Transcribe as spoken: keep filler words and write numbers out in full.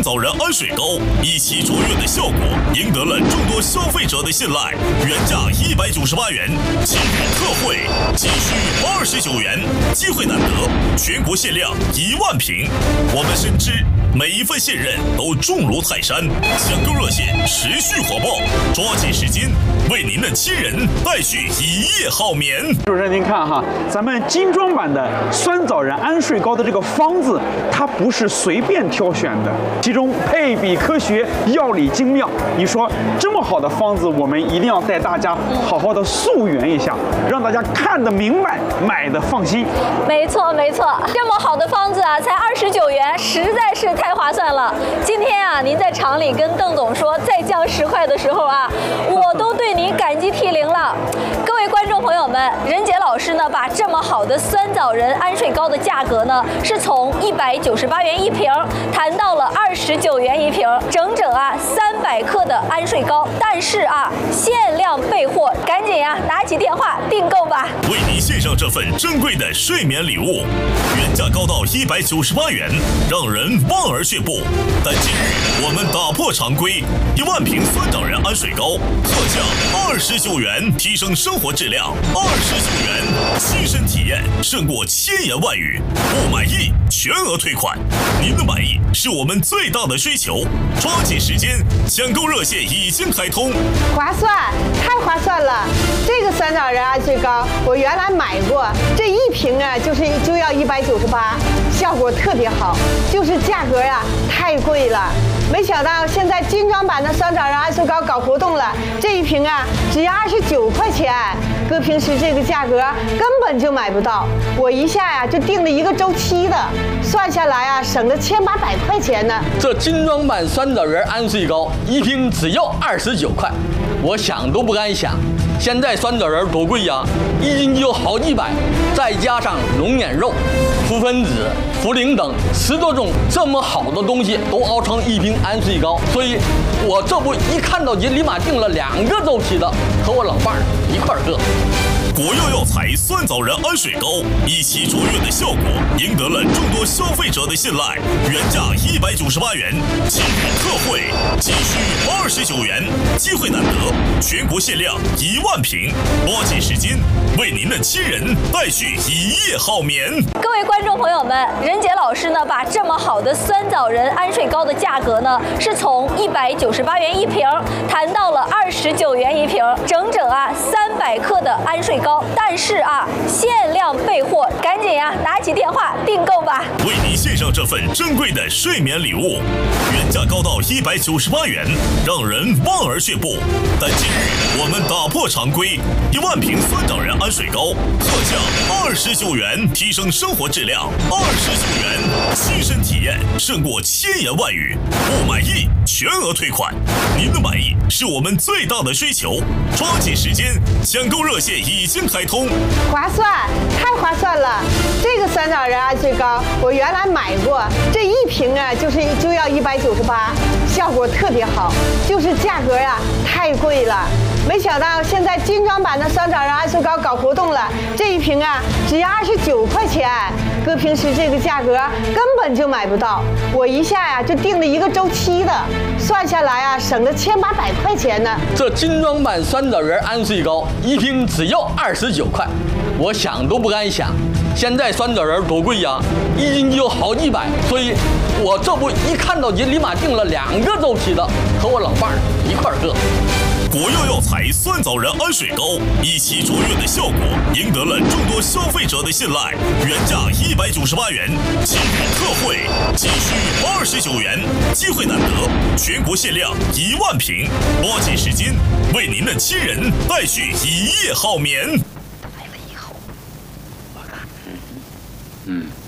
枣仁安水膏一起卓越的效果，赢得了众多消费者的信赖。原价一百九十八元，今日特惠仅需二十九元，机会难得，全国限量一万瓶。我们深知每一份信任都重如泰山，抢购热线持续火爆，抓紧时间为您的亲人带去一夜好眠。 主任，您看哈，咱们精装版的酸枣仁安睡膏的这个方子，它不是随便挑选的，其中配比科学，药理精妙。你说这么好的方子，我们一定要带大家好好的溯源一下，让大家看得明白，买的放心。 没错没错，这么好的方子啊，才二十九元，实在是太划算了。今天啊，您在厂里跟邓总说再降十块的时候啊，我都对您感激涕零了。各位观众朋友们，任杰老师呢，把这么好的酸枣仁安睡膏的价格呢，是从一百九十八元一瓶谈到了二十九元一瓶，整整啊三百克的安睡膏。但是啊，限量备货，赶紧呀、啊，拿起电话订购吧。 为您献上这份珍贵的睡眠礼物，原价高到一百九十八元，让人望而却步。但今日我们打破常规，一万瓶酸枣仁安睡膏特价二十九元，提升生活质量。二十九元，亲身体验胜过千言万语。不满意全额退款，您的满意是我们最大的追求。抓紧时间，抢购热线已经开通。 划算，太划算了！这个酸枣仁安睡膏我原来买过，这一瓶啊就是就要一百九十八，效果特别好，就是价格呀、啊、太贵了。没想到现在精装版的酸枣仁安睡膏搞活动了，这一瓶啊只要二十九块钱，搁平时这个价格根本就买不到。我一下呀、啊、就订了一个周期的，算下来啊省了千八百块钱呢。 这精装版酸枣仁安睡膏一瓶只要二十九块，我想都不敢想。现在酸枣仁多贵呀，一斤就有好几百，再加上龙眼肉、脯分子、茯苓等十多种这么好的东西都熬成一瓶安睡膏，所以我这不一看到就立马订了两个周期的，和我老伴儿一块儿喝。 国药药材酸枣仁安水膏一起卓越的效果，赢得了众多消费者的信赖。原价一百九十八元，今日特惠仅需二十九元，机会难得，全国限量一万瓶，抓紧时间为您的亲人带去一夜好眠。 各位观众朋友们，任杰老师呢，把这么好的酸枣仁安睡膏的价格呢，是从一百九十八元一瓶谈到了二十九元一瓶，整整啊三百克的安睡膏。但是啊，限量备货，赶紧呀、啊，拿起电话订购吧。 为您献上这份珍贵的睡眠礼物，原价高到一百九十八元，让人望而却步。但今日我们打破常规，一万瓶酸枣仁安睡膏特价二十九元，提升生活质量。二十九元，亲身体验胜过千言万语。不满意全额退款，您的满意是我们最大的追求。抓紧时间，抢购热线已经开通。 划算，太划算了！这个酸枣仁安睡膏我原来买过，这一瓶啊就是就要一百九十八，效果特别好，就是价格呀、啊、太贵了。没想到现在精装版的酸枣仁安睡膏搞活动了，这一瓶啊只要二十九块钱，搁平时这个价格根本就买不到。我一下呀、啊、就订了一个周期的，算下来啊省了千八百块钱呢。 这精装版酸枣仁安睡膏一瓶只要二十九块，我想都不敢想。现在酸枣仁多贵呀，一斤就有好几百，所以我这不一看到就立马订了两个周期的，和我老伴儿一块儿喝。 国药药材酸枣仁安水膏一起卓越的效果，赢得了众多消费者的信赖。原价一百九十八元，今日特惠仅需二十九元，机会难得，全国限量一万瓶，抓紧时间为您的亲人带去一夜好眠。 来了以后，我看，嗯嗯。